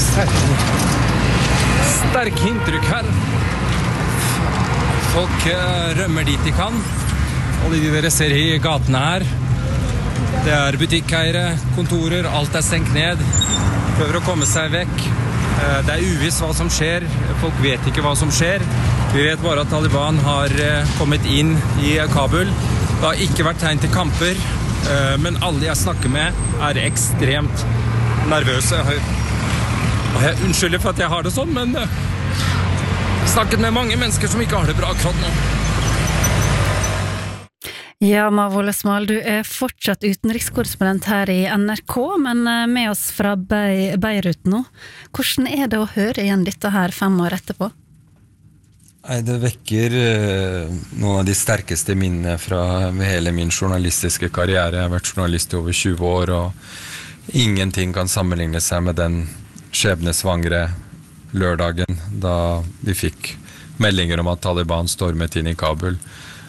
sterke inntrykk her. Folk rømmer dit de kan. Alle de dere ser i gatene her. Det butikkeiere, kontorer, alt stengt ned. Prøver å komme seg vekk. Det uvisst hva som skjer. Folk vet ikke hva som skjer. Vi vet bare at Taliban har kommet inn i Kabul. Det har ikke vært tegn til kamper, men alle jeg snakker med ekstremt nervøse. Jeg unnskylder for at jeg har det sånn, men jeg har snakket med mange mennesker som ikke har det bra akkurat nå. Ja, Mavol Esmal, du fortsatt utenrikskorrespondent her i NRK, men med oss fra Beirut nå. Hvordan det å høre igjen dette her 5 år etterpå? Det vekker noen av de sterkeste minnene fra hele min journalistiske karriere. Jeg har vært journalist i over 20 år, og ingenting kan sammenligne seg med den skjebnesvangre lørdagen da vi fikk meldinger om at Taliban stormet inn i Kabul.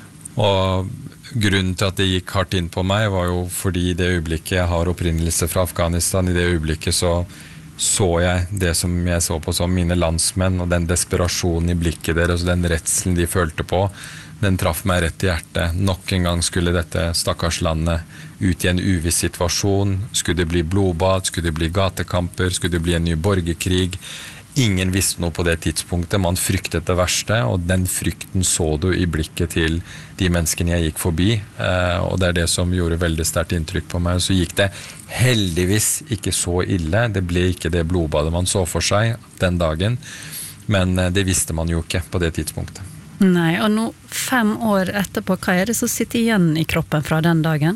Og grunnen til at det gikk hardt inn på meg var jo fordi i det øyeblikket jeg har opprinnelse fra Afghanistan, i det øyeblikket så jeg det som jeg så på som mine landsmenn, og den desperasjonen i blikket deres, og den redselen de følte på, den traff meg rett i hjertet. Nok en gang skulle dette stakkars landet ut i en uviss situasjon. Skulle det bli blodbad, skulle det bli gatekamper, skulle det bli en ny borgerkrig. Ingen visste noe på det tidspunktet, man fryktet det verste, og den frykten så du i blikket til de menneskene jeg gikk forbi, og det det som gjorde veldig sterkt inntrykk på meg. Så gikk det heldigvis ikke så ille, det ble ikke det blodbadet man så for seg den dagen, men det visste man jo ikke på det tidspunktet. Nei, og nå 5 år etterpå, hva det som sitter igjen i kroppen fra den dagen?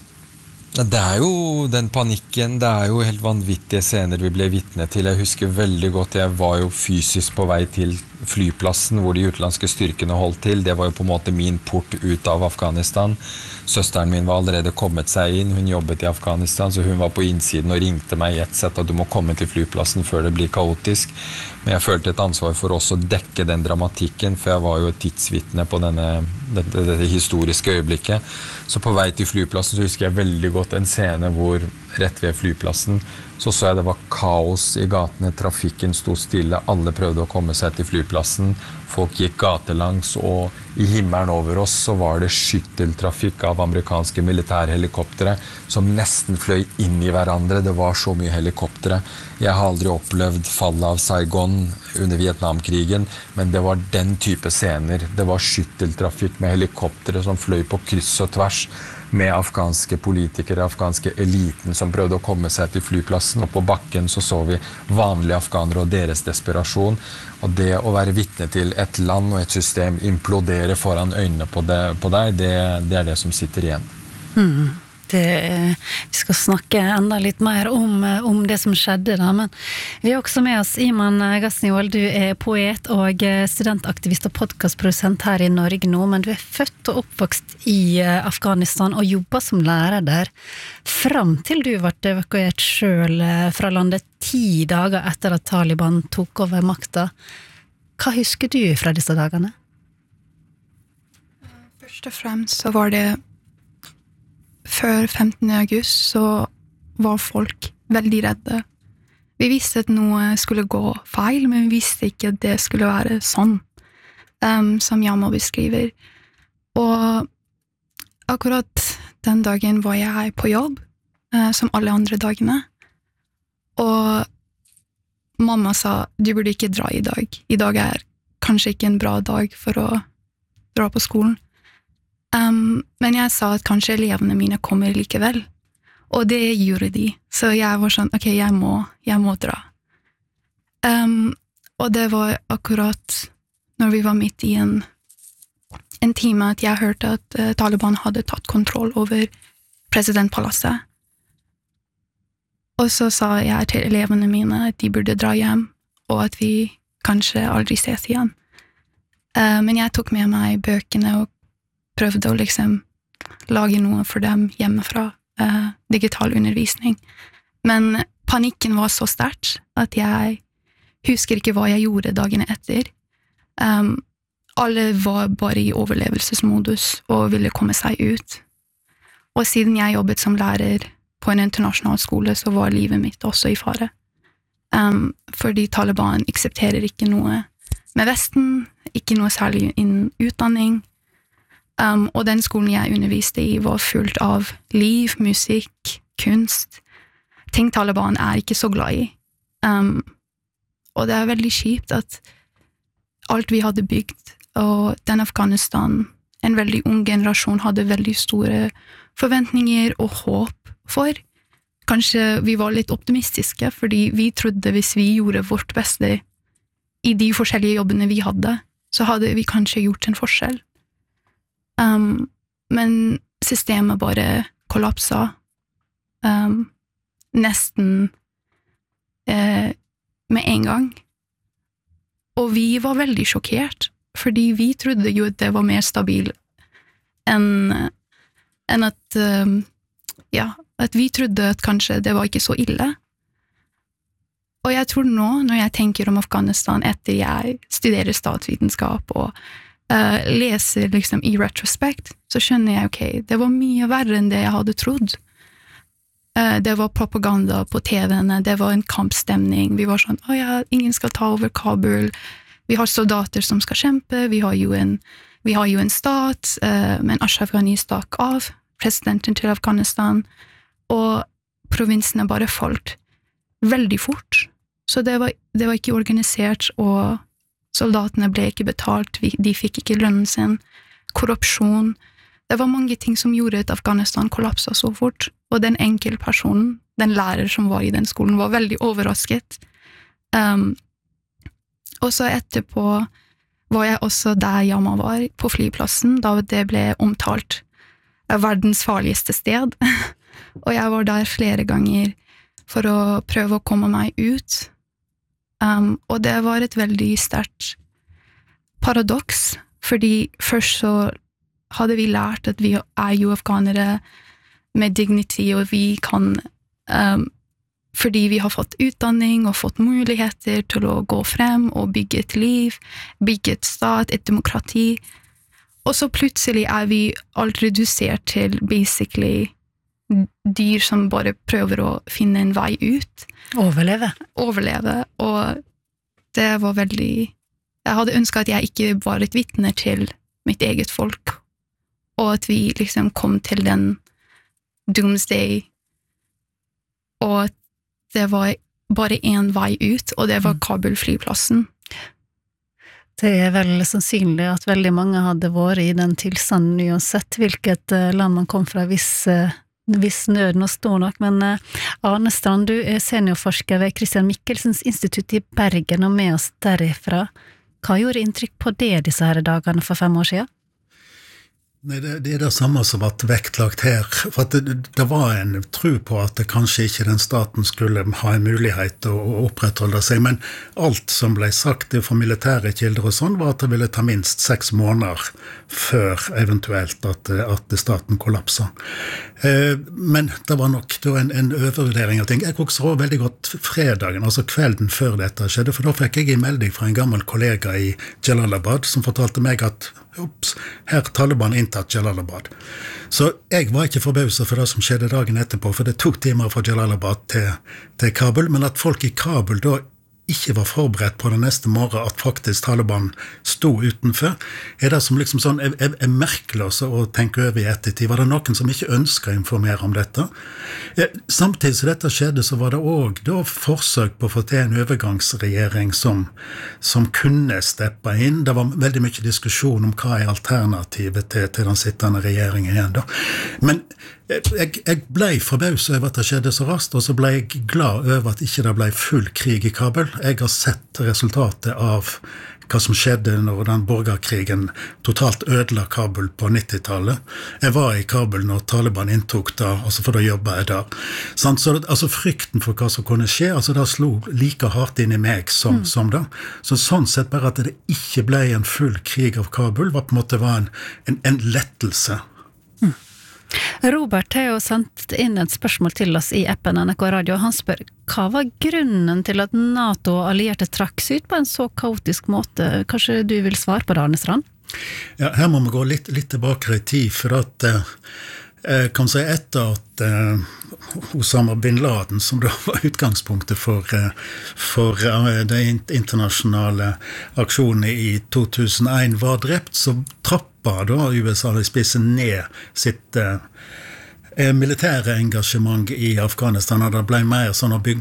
Det jo den panikken, det jo helt vanvittige scener vi ble vitne til. Jeg husker veldig godt, jeg var jo fysisk på vei til flyplassen hvor de utenlandske styrkene holdt til. Det var jo på en måte min port ut av Afghanistan. Søsteren min var allerede kommet seg inn, hun jobbet i Afghanistan, så hun var på innsiden og ringte meg i ett sett at du må komme til flyplassen før det blir kaotisk. Men jeg følte et ansvar for også å dekke den dramatikken, for jeg var jo et tidsvitne på dette historiske øyeblikket. Så på vei til flyplassen så husker jeg veldig godt en scene hvor rett ved flyplassen så jeg det var kaos i gatene, trafikken sto stille, alle prøvde å komme seg til flyplassen, folk gikk gatelangs, og i himmelen over oss så var det skytteltrafikk av amerikanske militærhelikoptere som nesten fløy inn i hverandre. Det var så mye helikoptere. Jeg har aldri opplevd fallet av Saigon under Vietnamkrigen, men det var den type scener. Det var skytteltrafikk med helikoptere som fløy på kryss og tvers, med afghanske politikere, afghanske eliten som prøvde å komme seg til flyplassen, og på bakken så vi vanlige afghanere og deres desperasjon, og det å være vitne til et land og et system implodere foran øynene på deg, det det som sitter igjen. Vi skal snakke enda litt mer om det som skjedde da, men vi har også med oss Iman Ghazni-Ol. Du poet og studentaktivist og podcastprodusent her i Norge nå, men du født og oppvokst i Afghanistan og jobbet som lærer der fram til du ble evakuert selv fra landet 10 dager etter at Taliban tok over makta. Hva husker du fra disse dagene? Først og fremst så var det før 15. august så var folk veldig redde. Vi visste at noe skulle gå feil, men vi visste ikke at det skulle være sånn, som Jama beskriver. Og akkurat den dagen var jeg på jobb, som alle andre dagene. Og mamma sa, du burde ikke dra i dag. I dag kanskje ikke en bra dag for å dra på skolen. Men jeg sa at kanskje elevene mine kommer likevel. Og det gjorde de. Så jeg var sånn, ok, jeg må dra. Og det var akkurat når vi var midt i en time at jeg hørte at Taliban hadde tatt kontroll over presidentpalasset. Og så sa jeg til elevene mine at de burde dra hjem, og at vi kanskje aldri ses igjen. Men jeg tok med meg bøkene og prøvde å liksom lage noe for dem hjemmefra, digital undervisning. Men panikken var så sterkt at jeg husker ikke hva jeg gjorde dagene etter. Alle var bare i overlevelsesmodus og ville komme seg ut. Og siden jeg jobbet som lærer på en internasjonal skole, så var livet mitt også i fare. Fordi Taliban aksepterer ikke noe med Vesten, ikke noe særlig innen utdanning. Og den skolen jeg underviste i var fullt av liv, musikk, kunst. Ting Taliban ikke så glad i. Og det veldig kjipt at alt vi hadde bygd, og den Afghanistan, en veldig ung generasjon hadde veldig store forventninger og håp for. Kanskje vi var litt optimistiske, fordi vi trodde hvis vi gjorde vårt beste i de forskjellige jobbene vi hadde, så hadde vi kanskje gjort en forskjell. Men systemet bare kollapsa. Nesten med en gang. Og vi var veldig sjokkert, fordi vi trodde jo at det var mer stabil enn at at vi trodde at kanskje det var ikke så ille. Og jeg tror nå, når jeg tenker om Afghanistan etter jeg studerer statsvitenskap og leser liksom i retrospekt, så skjønner jeg, ok, det var mye verre enn det jeg hadde trodd. Det var propaganda på TV-ene, det var en kampstemning, vi var sånn, ingen skal ta over Kabul, vi har soldater som skal kjempe, vi har jo en stat, men Ashraf Ghani stakk av, presidenten til Afghanistan, og provinsene bare falt veldig fort. Så det var ikke organisert, og soldatene ble ikke betalt, de fikk ikke lønnen sin, korrupsjon. Det var mange ting som gjorde at Afghanistan kollapset så fort, og den enkeltpersonen, den lærer som var i den skolen, var veldig overrasket. Og så etterpå var jeg også der Yama var, på flyplassen, da det ble omtalt verdens farligste sted. Og jeg var der flere ganger for å prøve å komme meg ut. Og det var et veldig sterkt paradoks, fordi først så hadde vi lært at vi jo afghanere med dignity, og vi kan, fordi vi har fått utdanning og fått muligheter til å gå frem og bygge et liv, bygge et stat, et demokrati, og så plutselig vi alt redusert til basically dyr som bare prøver å finne en vei ut. Overleve, og det var veldig... Jeg hadde ønsket at jeg ikke var et vitne til mitt eget folk, og at vi liksom kom til den doomsday, og at det var bare en vei ut, og det var Kabul-flyplassen. Det vel sannsynlig at veldig mange hadde vært i den tilstanden uansett hvilket land man kom fra, hvis nøden var stor nok. Men Arne Strand, du seniorforsker ved Christian Michelsens institutt i Bergen og med oss derifra. Hva gjorde inntrykk på det disse her dagene for 5 år siden? Nei, det det samme som var vektlagt her, for at det var en tro på at det kanskje ikke den staten skulle ha en mulighet å opprettholde seg, men alt som ble sagt fra militære kilder og sånn, var at det ville ta minst 6 måneder før eventuelt at staten kollapsa. Men det var nok da en overvurdering av ting. Jeg husker også veldig godt fredagen, altså kvelden før dette skjedde, for da fikk jeg en melding fra en gammel kollega i Jalalabad som fortalte meg at her Taliban inntatt Jalalabad. Så jeg var ikke forbauset for det som skjedde dagen etterpå, for det 2 timer fra Jalalabad til Kabul, men at folk i Kabul da ikke var forberedt på det neste morgen at faktisk Taliban stod utenfor, det som liksom sånn, merkelig å tenke over i ettertid. Var det noen som ikke ønsket å informere om dette? Samtidig som dette skjedde, så var det også da forsøk på å få til en overgangsregjering som kunne steppe inn. Det var veldig mye diskusjon om hva alternativet til den sittende regjeringen igjen da. Men jeg ble forbauset over at det skjedde så raskt, og så ble jeg glad over at ikke det ble full krig i Kabul. Jeg har sett resultatet av hva som skjedde når den borgerkrigen totalt ødela Kabul på 90-tallet. Jeg var i Kabul når Taliban inntok da, altså for da jobbet jeg der. Så altså frykten for hva som kunne skje, altså det slo like hardt inn i meg som det. Så sånn sett bare at det ikke ble en full krig av Kabul, var på en måte en lettelse. Robert har jo sendt inn et spørsmål til oss i appen NRK Radio. Han spør, hva var grunnen til at NATO og allierte trakk seg ut på en så kaotisk måte? Kanskje du vil svare på det, Arne Strand? Ja, her må vi gå litt tilbake i tid, for at kan si etter at Osama bin Laden, som da var utgangspunktet for de internasjonale aksjonene i 2001, var drept, så trappa da USA i spissen ned sitt militære engasjement i Afghanistan, og det ble mer sånn å